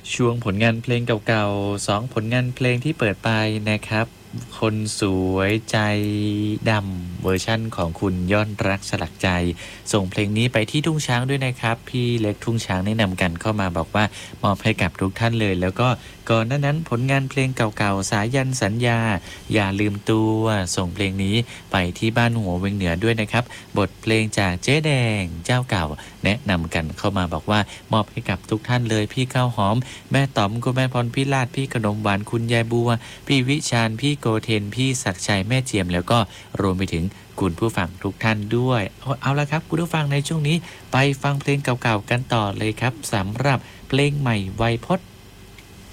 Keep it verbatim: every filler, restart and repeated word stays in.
ช่วงผลงานเพลงเก่าๆสองผลงานเพลงที่เปิดไปนะครับคนสวยใจดำเวอร์ชั่นของคุณยอดรักสลักใจส่งเพลงนี้ไปที่ทุ่งช้างด้วยนะครับพี่เล็กทุ่งช้างแนะนำกันเข้ามาบอกว่ามอบให้กับทุกท่านเลยแล้วก็ก่อนหน้านั้นผลงานเพลงเก่าๆสายันสัญญาอย่าลืมตัวส่งเพลงนี้ไปที่บ้านหัวเวียงเหนือด้วยนะครับบทเพลงจากเจ๊แดงเจ้าเก่าแนะนำกันเข้ามาบอกว่ามอบให้กับทุกท่านเลยพี่ข้าวหอมแม่ต๋อมคุณแม่พรพี่ลาดพี่ขนมหวานคุณยายบัวพี่วิชาญพี่โกเทนพี่ศักดิ์ชัยแม่เจียมแล้วก็รวมไปถึงคุณผู้ฟังทุกท่านด้วยเอาเอาละครับคุณผู้ฟังในช่วงนี้ไปฟังเพลงเก่าๆกันต่อเลยครับสำหรับเพลงใหม่ไวยพจน์